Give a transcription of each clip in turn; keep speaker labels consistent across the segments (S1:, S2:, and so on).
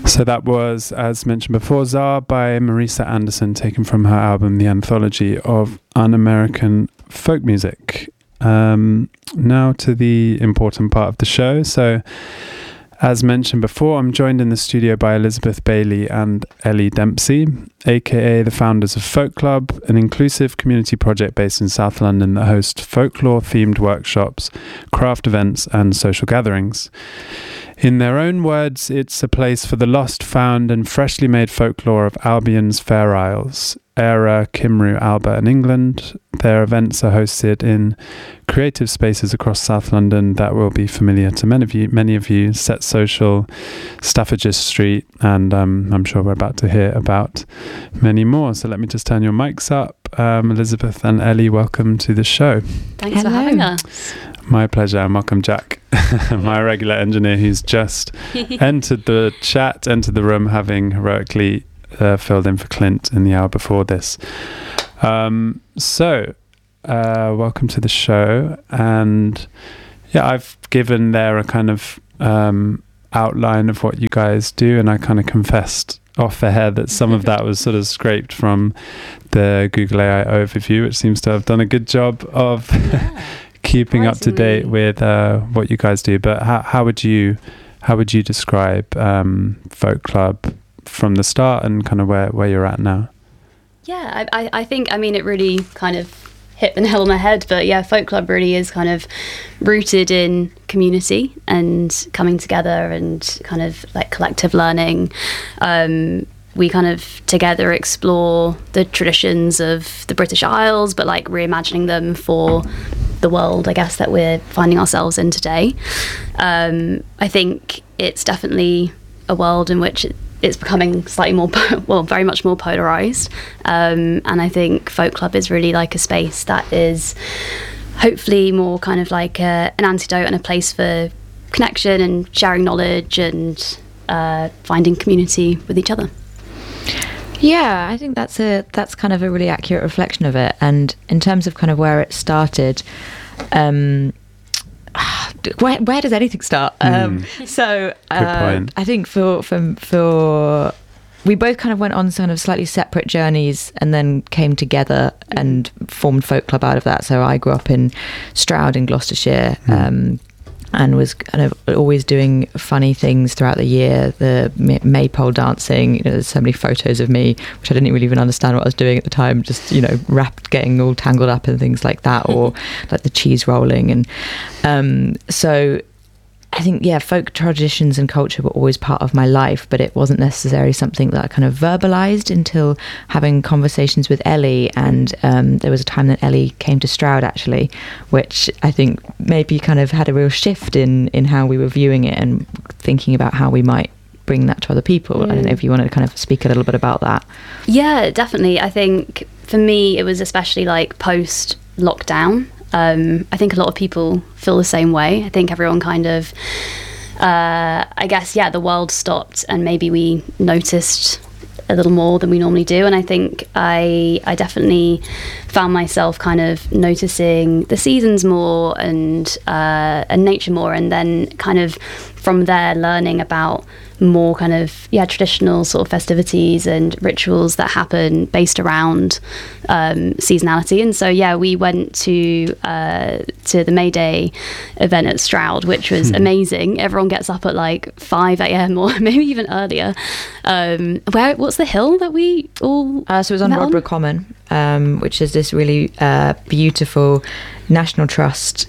S1: So that was, as mentioned before, Czar by Marisa Anderson, taken from her album The Anthology of Un-American Folk Music. Now to the important part of the show. So, as mentioned before, I'm joined in the studio by Elizabeth Bailey and Ellie Dempsey, aka the founders of Folk Club, an inclusive community project based in South London that hosts folklore-themed workshops, craft events and social gatherings. In their own words, it's a place for the lost, found and freshly made folklore of Albion's Fair Isles, Eire, Cymru, Alba and England. Their events are hosted in creative spaces across South London that will be familiar to many of you, Set Social, Staffordshire Street, and I'm sure we're about to hear about many more. So let me just turn your mics up. Elizabeth and Ellie, welcome to the show.
S2: Thanks for having us.
S1: My pleasure, and welcome Jack, my regular engineer who's just entered the room, having heroically filled in for Clint in the hour before this. So welcome to the show, and yeah, I've given there a kind of outline of what you guys do, and I kind of confessed off air that some of that was sort of scraped from the Google AI overview, which seems to have done a good job of keeping up to date with what you guys do. But how would you describe Folk Club from the start and kind of where you're at now?
S2: Yeah, I think, I mean, it really kind of hit the nail on the head, but yeah, Folk Club really is kind of rooted in community and coming together and kind of like collective learning. We kind of together explore the traditions of the British Isles, but like reimagining them for the world, I guess, that we're finding ourselves in today. I think it's definitely a world in which it's becoming slightly more, very much more polarized. And I think Folk Club is really like a space that is hopefully more kind of like an antidote and a place for connection and sharing knowledge and finding community with each other.
S3: Yeah, I think that's kind of a really accurate reflection of it. And in terms of kind of where it started, where does anything start? So I think for we both kind of went on kind of slightly separate journeys and then came together and formed Folk Club out of that. So I grew up in Stroud in Gloucestershire, and was kind of always doing funny things throughout the year. The maypole dancing, there's so many photos of me, which I didn't really even understand what I was doing at the time, just, wrapped, getting all tangled up and things like that, or like the cheese rolling. And so I think, folk traditions and culture were always part of my life, but it wasn't necessarily something that I kind of verbalized until having conversations with Ellie. And there was a time that Ellie came to Stroud, actually, which I think maybe kind of had a real shift in how we were viewing it and thinking about how we might bring that to other people. I don't know if you want to kind of speak a little bit about that.
S2: Yeah, definitely. I think for me, it was especially like post-lockdown. I think a lot of people feel the same way. I think everyone kind of, I guess, the world stopped and maybe we noticed a little more than we normally do. And I think I definitely found myself kind of noticing the seasons more and nature more. And then kind of from there learning about more kind of traditional sort of festivities and rituals that happen based around seasonality. And so we went to the May Day event at Stroud, which was amazing. Everyone gets up at like 5 a.m. or maybe even earlier. What's the hill that we all
S3: so it was on Rodborough Common, which is this really beautiful National Trust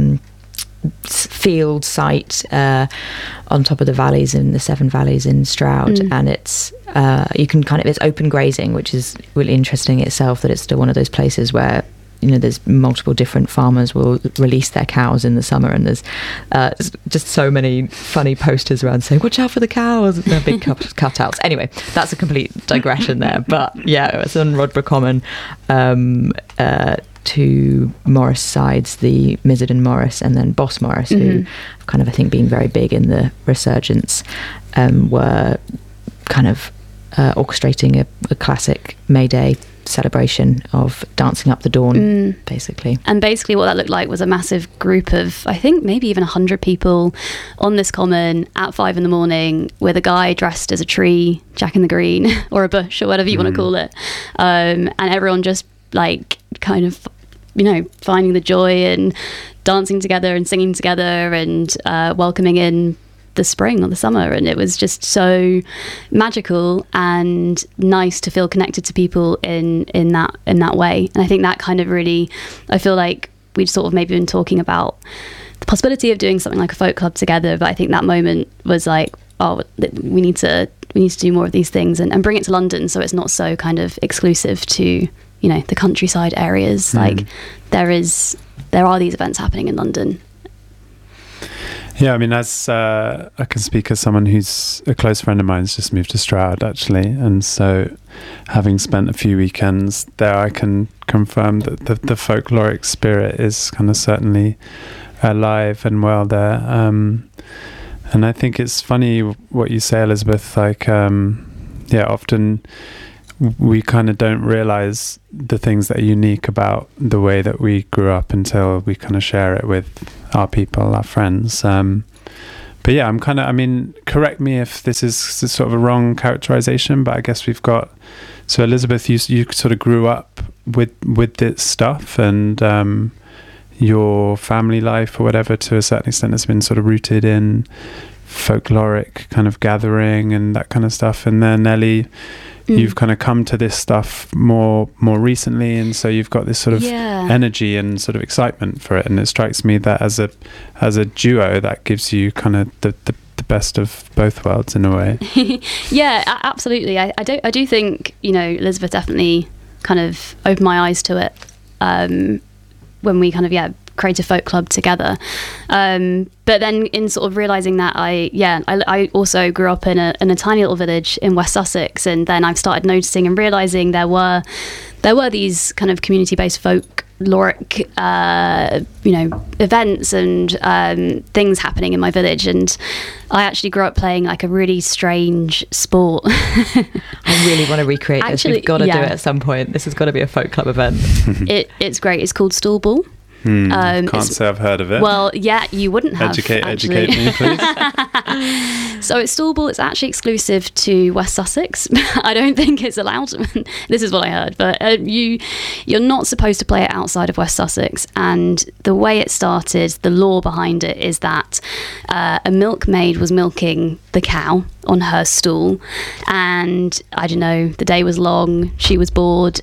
S3: field site on top of the valleys, in the Seven Valleys in Stroud. And it's it's open grazing, which is really interesting itself, that it's still one of those places where there's multiple different farmers will release their cows in the summer, and there's just so many funny posters around saying watch out for the cows, and they're big cutouts. Anyway, that's a complete digression there, but it's on Rodborough Common, to Morris sides, the Mizard and Morris, and then Boss Morris, who have kind of, I think, been very big in the resurgence, were kind of orchestrating a classic May Day celebration of dancing up the dawn, basically.
S2: And basically what that looked like was a massive group of, I think maybe even 100 people on this common at 5 a.m. with a guy dressed as a tree, Jack in the Green, or a bush, or whatever you want to call it. And everyone just like kind of, finding the joy and dancing together and singing together and welcoming in the spring or the summer. And it was just so magical and nice to feel connected to people in that way. And I think that kind of really, I feel like we'd sort of maybe been talking about the possibility of doing something like a folk club together, but I think that moment was like, oh, we need to do more of these things and bring it to London, so it's not so kind of exclusive to the countryside areas. Like there are these events happening in London.
S1: Yeah, I mean, as I can speak as someone who's a close friend of mine who's just moved to Stroud, actually. And so having spent a few weekends there, I can confirm that the folkloric spirit is kind of certainly alive and well there. And I think it's funny what you say, Elizabeth, like, often we kind of don't realize the things that are unique about the way that we grew up until we kind of share it with our people, our friends. But yeah, correct me if this is sort of a wrong characterization, but I guess we've got, so Elizabeth, you sort of grew up with this stuff, and your family life or whatever to a certain extent has been sort of rooted in folkloric kind of gathering and that kind of stuff. And then Ellie, you've kind of come to this stuff more recently, and so you've got this sort of energy and sort of excitement for it. And it strikes me that as a duo, that gives you kind of the best of both worlds in a way.
S2: Yeah, absolutely. I do think Elizabeth definitely kind of opened my eyes to it when we kind of create a folk club together, but then in sort of realizing that I also grew up in a tiny little village in West Sussex, and then I've started noticing and realizing there were these kind of community-based folkloric events and things happening in my village. And I actually grew up playing like a really strange sport.
S3: I really want to recreate this. We've got to do it at some point. This has got to be a folk club event.
S2: It's great. It's called stool ball.
S1: Can't say I've heard of it.
S2: Well, yeah, you wouldn't have.
S1: Educate me, please.
S2: So it's stool ball. It's actually exclusive to West Sussex. I don't think it's allowed. This is what I heard, but you're not supposed to play it outside of West Sussex. And the way it started, the law behind it is that a milkmaid was milking the cow on her stool, and I don't know, the day was long, she was bored.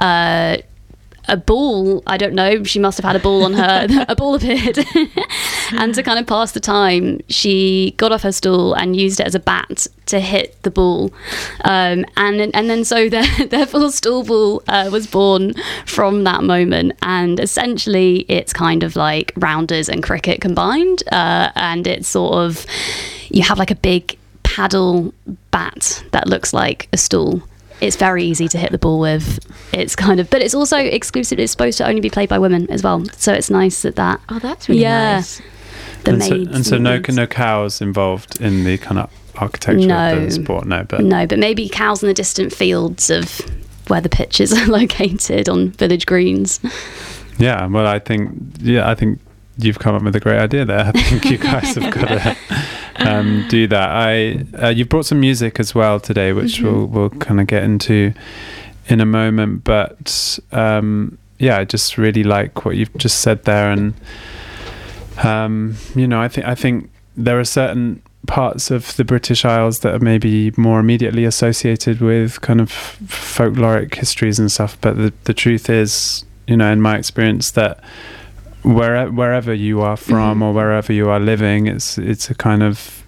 S2: A ball, I don't know, she must have had a ball on her, a ball appeared. And to kind of pass the time, she got off her stool and used it as a bat to hit the ball. And then so therefore stool ball was born from that moment. And essentially it's kind of like rounders and cricket combined. And it's sort of, you have like a big paddle bat that looks like a stool. It's very easy to hit the ball with. It's kind of, but it's also exclusive. It's supposed to only be played by women as well. So it's nice that.
S3: Oh, that's really nice.
S2: The maids.
S1: So no cows involved in the kind of architecture of the sport. No, but
S2: maybe cows in the distant fields of where the pitches are located on village greens.
S1: Yeah, well, I think you've come up with a great idea there. I think you guys have got to do that. You brought some music as well today, which we'll kind of get into in a moment. But I just really like what you've just said there, and I think there are certain parts of the British Isles that are maybe more immediately associated with kind of folkloric histories and stuff. But the truth is, in my experience, that wherever you are from or wherever you are living, it's a kind of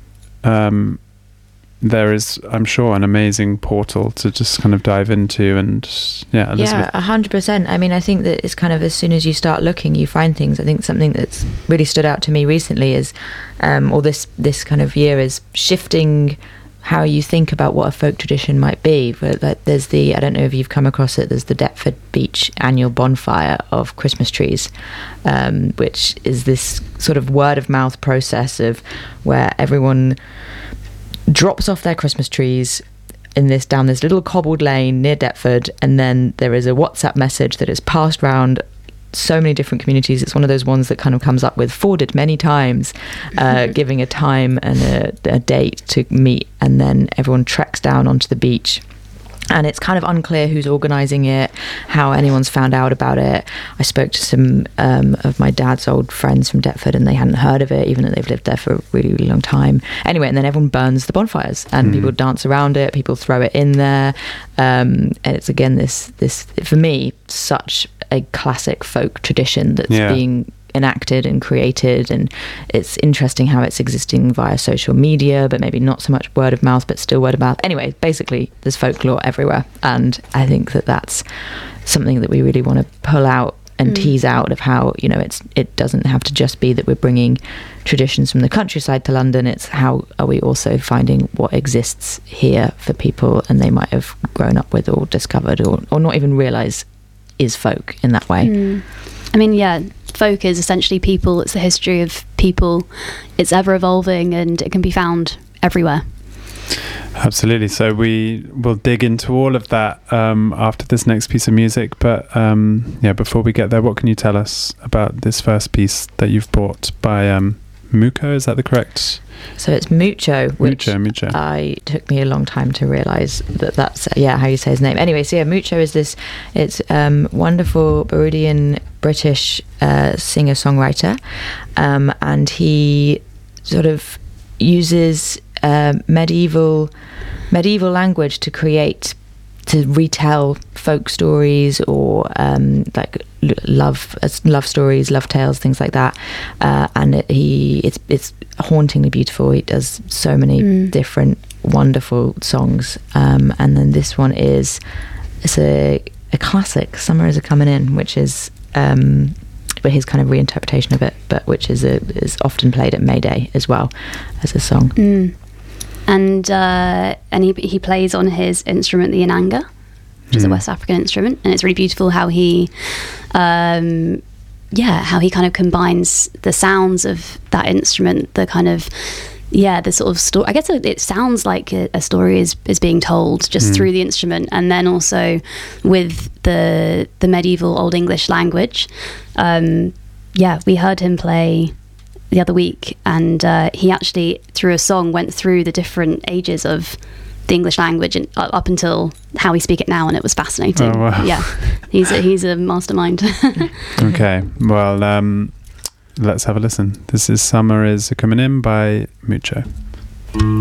S1: there is, I'm sure, an amazing portal to just kind of dive into. And Elizabeth.
S3: 100%. I mean, I think that it's kind of, as soon as you start looking, you find things. I think something that's really stood out to me recently is or this kind of year is shifting how you think about what a folk tradition might be. But there's I don't know if you've come across it, there's the Deptford Beach annual bonfire of Christmas trees, which is this sort of word of mouth process of where everyone drops off their Christmas trees down this little cobbled lane near Deptford, and then there is a WhatsApp message that is passed around so many different communities. It's one of those ones that kind of comes up with forwarded many times, giving a time and a date to meet, and then everyone treks down onto the beach. And it's kind of unclear who's organising it, how anyone's found out about it. I spoke to some of my dad's old friends from Deptford, and they hadn't heard of it, even though they've lived there for a really, really long time. Anyway, and then everyone burns the bonfires, and people dance around it, people throw it in there. And it's, again, this for me, such a classic folk tradition that's being enacted and created, and it's interesting how it's existing via social media, but maybe not so much word of mouth, but still word of mouth. Anyway, basically there's folklore everywhere, and I think that that's something that we really want to pull out and tease out of how, you know, it doesn't have to just be that we're bringing traditions from the countryside to London. It's how are we also finding what exists here for people and they might have grown up with or discovered or not even realise is folk in that way.
S2: I mean, folk is essentially people. It's the history of people. It's ever evolving, and it can be found everywhere.
S1: Absolutely. So we will dig into all of that after this next piece of music. But before we get there, what can you tell us about this first piece that you've brought by Mucho? Is that the correct?
S3: So it's Mucho, which
S1: Mucho.
S3: Took me a long time to realise that's how you say his name. Anyway, so Mucho is this. It's wonderful Burundian British singer-songwriter, and he sort of uses medieval language to retell folk stories or like love stories, love tales, things like that. And it's hauntingly beautiful. He does so many different wonderful songs. And then this one it's a classic, Summer Is A-Comin' In, which is but his kind of reinterpretation of it, but which is often played at May Day as well as a song.
S2: And he plays on his instrument, the inanga, which is a West African instrument, and it's really beautiful how he kind of combines the sounds of that instrument, the kind of the sort of story. I guess it sounds like a story is being told just through the instrument, and then also with the medieval Old English language. We heard him play the other week, and he actually, through a song, went through the different ages of the English language and up until how we speak it now, and it was fascinating.
S1: Oh, wow.
S2: Yeah, he's a mastermind.
S1: Okay, well, let's have a listen. This is Summer Is A-Comin' In by Mucho.